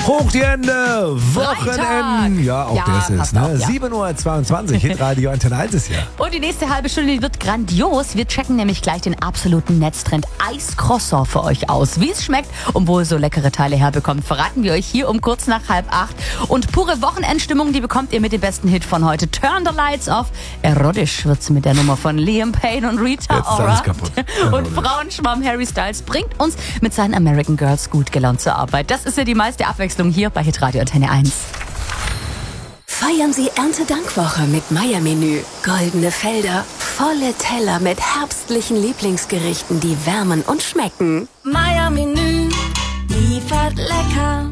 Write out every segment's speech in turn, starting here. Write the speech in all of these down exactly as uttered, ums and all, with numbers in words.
Hoch die Hände, Wochenende. Ja, auch Ja, das ist, passt ne? auch, ja. sieben Uhr zweiundzwanzig, Hitradio Antenne eins ist hier. Und die nächste halbe Stunde wird grandios. Wir checken nämlich gleich den absoluten Netztrend Eiscroissant für euch aus. Wie es schmeckt und wo ihr so leckere Teile herbekommt, verraten wir euch hier um kurz nach halb acht. Und pure Wochenendstimmung, die bekommt ihr mit dem besten Hit von heute. Turn the Lights Off. Erotisch wird's mit der Nummer von Liam Payne und Rita Jetzt ist Ora. alles kaputt. Und Erotisch. Frauenschwamm Harry Styles bringt uns mit seinen American Girls gut gelaunt zur Arbeit. Das ist ja die meiste Abwechslung hier bei Hitradio Antenne eins. Feiern Sie Erntedankwoche mit Meier-Menü. Goldene Felder, volle Teller mit herbstlichen Lieblingsgerichten, die wärmen und schmecken. Meier-Menü liefert lecker.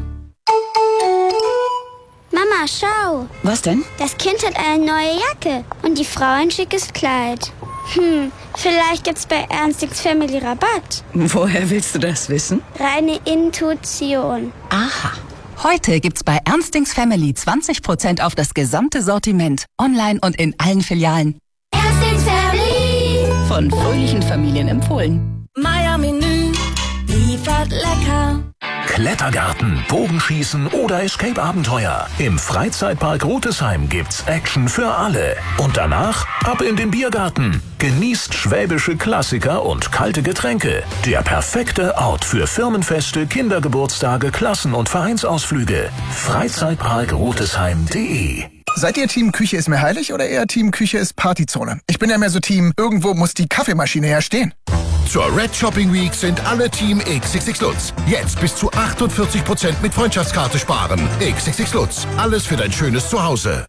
Mama, schau. Was denn? Das Kind hat eine neue Jacke und die Frau ein schickes Kleid. Hm, vielleicht gibt's bei Ernstings Family Rabatt. Woher willst du das wissen? Reine Intuition. Aha. Heute gibt's bei Ernstings Family zwanzig Prozent auf das gesamte Sortiment. Online und in allen Filialen. Ernstings Family. Von fröhlichen Familien empfohlen. Meier-Menü liefert lecker. Klettergarten, Bogenschießen oder Escape-Abenteuer. Im Freizeitpark Rutesheim gibt's Action für alle. Und danach ab in den Biergarten. Genießt schwäbische Klassiker und kalte Getränke. Der perfekte Ort für Firmenfeste, Kindergeburtstage, Klassen- und Vereinsausflüge. Freizeitpark Rutesheim punkt de. Seid ihr Team Küche ist mir heilig oder eher Team Küche ist Partyzone? Ich bin ja mehr so Team, irgendwo muss die Kaffeemaschine ja stehen. Zur Red Shopping Week sind alle Team X X X Lutz. Jetzt bis zu achtundvierzig Prozent mit Freundschaftskarte sparen. X X X Lutz. Alles für dein schönes Zuhause.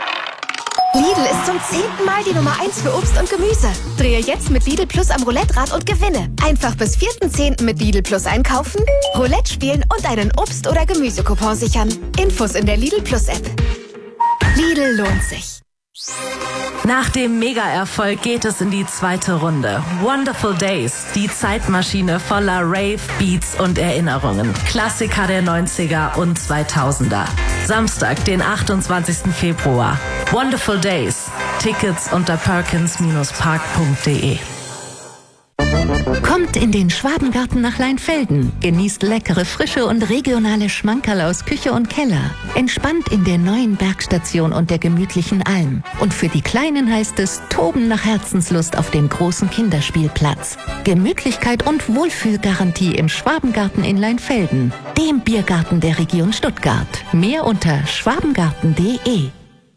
Lidl ist zum zehnten Mal die Nummer eins für Obst und Gemüse. Drehe jetzt mit Lidl Plus am Roulette-Rad und gewinne. Einfach bis vierten zehnten mit Lidl Plus einkaufen, Roulette spielen und einen Obst- oder Gemüsecoupon sichern. Infos in der Lidl Plus App. Lidl lohnt sich. Nach dem Mega-Erfolg geht es in die zweite Runde. Wonderful Days, die Zeitmaschine voller Rave, Beats und Erinnerungen. Klassiker der neunziger und zweitausender. Samstag, den achtundzwanzigsten Februar. Wonderful Days. Tickets unter perkins Bindestrich park punkt de. Kommt in den Schwabengarten nach Leinfelden. Genießt leckere, frische und regionale Schmankerl aus Küche und Keller. Entspannt in der neuen Bergstation und der gemütlichen Alm. Und für die Kleinen heißt es Toben nach Herzenslust auf dem großen Kinderspielplatz. Gemütlichkeit und Wohlfühlgarantie im Schwabengarten in Leinfelden. Dem Biergarten der Region Stuttgart. Mehr unter schwabengarten punkt de.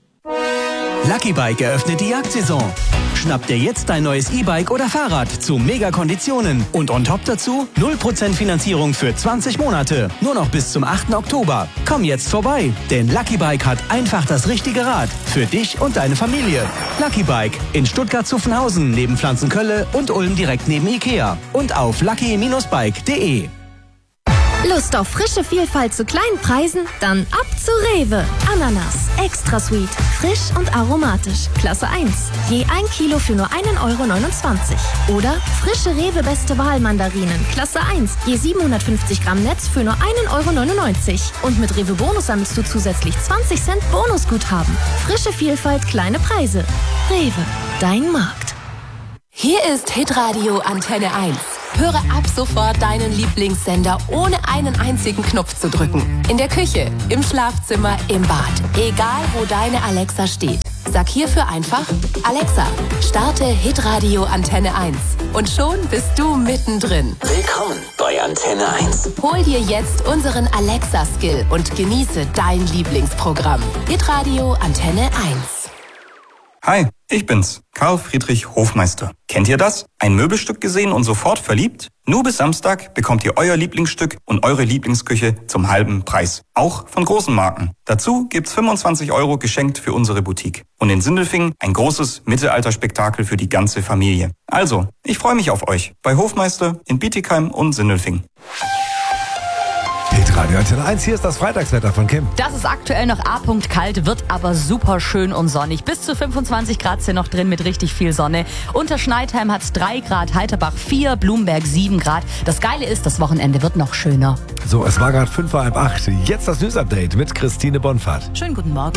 Lucky Bike eröffnet die Jagdsaison. Schnapp dir jetzt dein neues E-Bike oder Fahrrad zu Mega-Konditionen. Und on top dazu null Prozent Finanzierung für zwanzig Monate. Nur noch bis zum achten Oktober. Komm jetzt vorbei, denn Lucky Bike hat einfach das richtige Rad. Für dich und deine Familie. Lucky Bike in Stuttgart-Zuffenhausen neben Pflanzenkölle und Ulm direkt neben Ikea. Und auf lucky Bindestrich bike punkt de. Lust auf frische Vielfalt zu kleinen Preisen? Dann ab zu Rewe. Ananas, extra sweet, frisch und aromatisch. Klasse eins. Je ein Kilo für nur einen Euro neunundzwanzig. Oder frische Rewe Beste Wahl Mandarinen. Klasse eins. Je siebenhundertfünfzig Gramm Netz für nur einen Euro neunundneunzig. Und mit Rewe Bonus sammelst du zusätzlich zwanzig Cent Bonusguthaben. Frische Vielfalt, kleine Preise. Rewe, dein Markt. Hier ist Hitradio Antenne eins. Höre ab sofort deinen Lieblingssender, ohne einen einzigen Knopf zu drücken. In der Küche, im Schlafzimmer, im Bad. Egal, wo deine Alexa steht. Sag hierfür einfach, Alexa, starte Hitradio Antenne eins. Und schon bist du mittendrin. Willkommen bei Antenne eins. Hol dir jetzt unseren Alexa-Skill und genieße dein Lieblingsprogramm. Hitradio Antenne eins. Hi, ich bin's, Karl Friedrich Hofmeister. Kennt ihr das? Ein Möbelstück gesehen und sofort verliebt? Nur bis Samstag bekommt ihr euer Lieblingsstück und eure Lieblingsküche zum halben Preis. Auch von großen Marken. Dazu gibt's fünfundzwanzig Euro geschenkt für unsere Boutique. Und in Sindelfingen ein großes Mittelalterspektakel für die ganze Familie. Also, ich freue mich auf euch bei Hofmeister in Bietigheim und Sindelfingen. Hitradio Antenne eins, hier ist das Freitagswetter von Kim. Das ist aktuell noch A-Punkt kalt, wird aber super schön und sonnig. Bis zu fünfundzwanzig Grad sind noch drin mit richtig viel Sonne. Unter Schneidheim hat es drei Grad, Heiterbach vier, Blumberg sieben Grad. Das Geile ist, das Wochenende wird noch schöner. So, es war gerade fünf vor halb acht. Jetzt das News-Update mit Christine Bonfahrt. Schönen guten Morgen.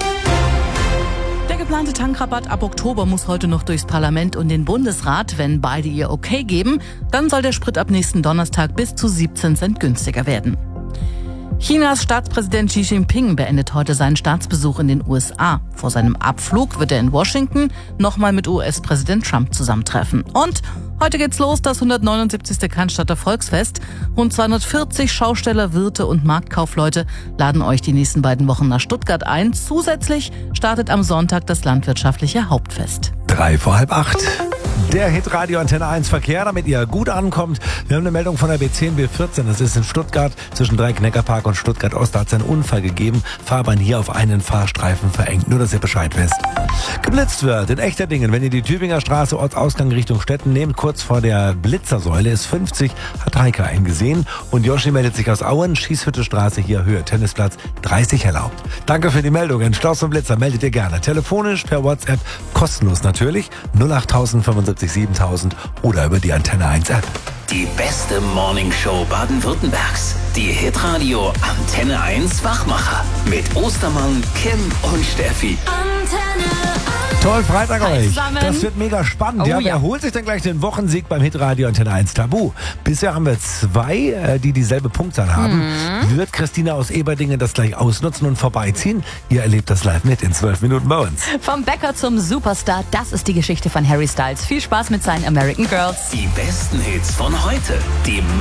Der geplante Tankrabatt ab Oktober muss heute noch durchs Parlament und den Bundesrat. Wenn beide ihr Okay geben, dann soll der Sprit ab nächsten Donnerstag bis zu siebzehn Cent günstiger werden. Chinas Staatspräsident Xi Jinping beendet heute seinen Staatsbesuch in den U S A. Vor seinem Abflug wird er in Washington nochmal mit U S-Präsident Trump zusammentreffen. Und heute geht's los, das hundertneunundsiebzigste Cannstatter Volksfest. Rund zweihundertvierzig Schausteller, Wirte und Marktkaufleute laden euch die nächsten beiden Wochen nach Stuttgart ein. Zusätzlich startet am Sonntag das landwirtschaftliche Hauptfest. Drei vor halb acht. Der Hitradio Antenne eins Verkehr, damit ihr gut ankommt. Wir haben eine Meldung von der B zehn B vierzehn. Das ist in Stuttgart zwischen Dreieck-Neckarpark und Stuttgart-Ost. Da hat es einen Unfall gegeben. Fahrbahn hier auf einen Fahrstreifen verengt. Nur, dass ihr Bescheid wisst. Geblitzt wird in Echterdingen. Wenn ihr die Tübinger Straße Ortsausgang Richtung Stetten nehmt, kurz vor der Blitzersäule ist fünfzig, hat Heike eingesehen. Und Joshi meldet sich aus Auen. Schießhütte Straße hier Höhe Tennisplatz dreißig erlaubt. Danke für die Meldungen. Staus und Blitzer meldet ihr gerne. Telefonisch, per WhatsApp, kostenlos natürlich. null acht fünfundsiebzig siebentausend oder über die Antenne eins App. Die beste Morningshow Baden-Württembergs. Die Hitradio Antenne eins Wachmacher. Mit Ostermann, Kim und Steffi. Antenne eins. Tollen Freitag Hi euch. zusammen. Das wird mega spannend. Oh, ja, ja. wer holt sich dann gleich den Wochensieg beim Hitradio Antenne eins Tabu? Bisher haben wir zwei, äh, die dieselbe Punktzahl haben. Mhm. Wird Christina aus Eberdingen das gleich ausnutzen und vorbeiziehen? Ihr erlebt das live mit in zwölf Minuten bei uns. Vom Bäcker zum Superstar, das ist die Geschichte von Harry Styles. Viel Spaß mit seinen American Girls. Die besten Hits von heute. Die